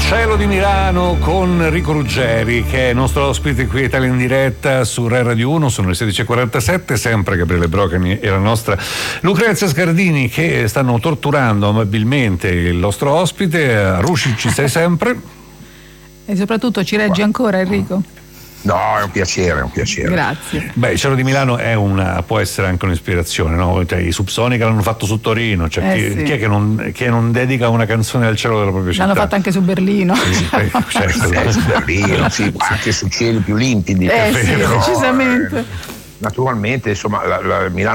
Cielo di Milano con Enrico Ruggeri, che è nostro ospite qui a Italia in diretta su Rai Radio 1. Sono le 16:47, sempre Gabriele Brocani e la nostra Lucrezia Scardini, che stanno torturando amabilmente il nostro ospite. Rusci, ci sei sempre? E soprattutto ci reggi ancora, Enrico? No, è un piacere. Grazie. Beh, il Cielo di Milano può essere anche un'ispirazione, no? Cioè, i Subsonica l'hanno fatto su Torino, cioè, sì. chi è che non dedica una canzone al cielo della propria città? L'hanno fatto anche su Berlino. Sì, certo. Su Berlino, sì, anche su cieli più limpidi. Sì, decisamente. Naturalmente, insomma, Milano